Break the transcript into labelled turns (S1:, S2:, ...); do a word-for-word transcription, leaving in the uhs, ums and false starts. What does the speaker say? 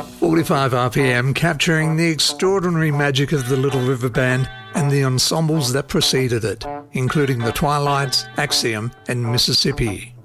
S1: forty-five R P M, capturing the extraordinary magic of the Little River Band and the ensembles that preceded it, including the Twilights, Axiom and Mississippi.